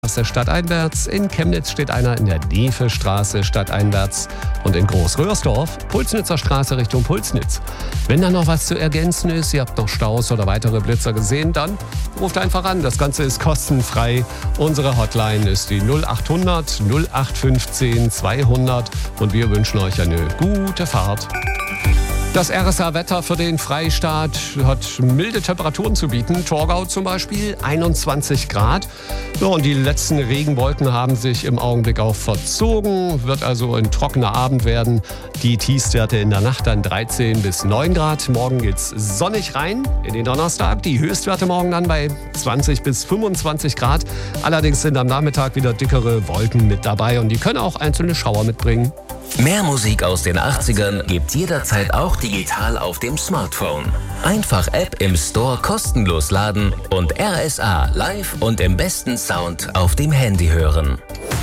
Straße stadteinwärts, in Chemnitz steht einer in der Nevestraße stadteinwärts und in Großröhrsdorf, Pulsnitzer Straße Richtung Pulsnitz. Wenn da noch was zu ergänzen ist, ihr habt noch Staus oder weitere Blitzer gesehen, dann ruft einfach an. Das Ganze ist kostenfrei. Unsere Hotline ist die 0800 0815 200 und wir wünschen euch eine gute Fahrt. Das RSA-Wetter für den Freistaat hat milde Temperaturen zu bieten. Torgau zum Beispiel 21 Grad. Ja, und die letzten Regenwolken haben sich im Augenblick auch verzogen. Wird also ein trockener Abend werden. Die Tiefstwerte in der Nacht dann 13 bis 9 Grad. Morgen geht's sonnig rein in den Donnerstag. Die Höchstwerte morgen dann bei 20 bis 25 Grad. Allerdings sind am Nachmittag wieder dickere Wolken mit dabei und die können auch einzelne Schauer mitbringen. Mehr Musik aus den 80ern gibt jederzeit auch digital auf dem Smartphone. Einfach App im Store kostenlos laden und RSA live und im besten Sound auf dem Handy hören.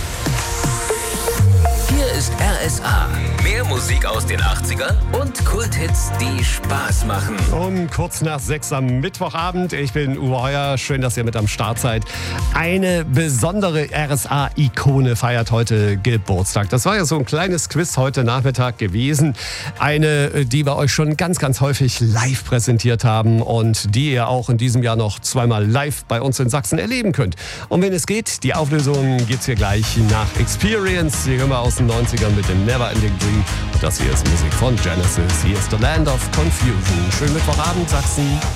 Hier ist RSA. Mehr Musik aus den 80ern und Kulthits, die Spaß machen. Um kurz nach 6 am Mittwochabend. Ich bin Uwe Heuer. Schön, dass ihr mit am Start seid. Eine besondere RSA-Ikone feiert heute Geburtstag. Das war ja so ein kleines Quiz heute Nachmittag gewesen. Eine, die wir euch schon ganz, ganz häufig live präsentiert haben und die ihr auch in diesem Jahr noch zweimal live bei uns in Sachsen erleben könnt. Und wenn es geht, die Auflösung gibt's hier gleich nach Experience. Hier hören wir aus den 90ern mit dem Never Ending Dream. Und das hier ist Musik von Genesis. Hier ist The Land of Confusion. Schönen Mittwochabend, Sachsen.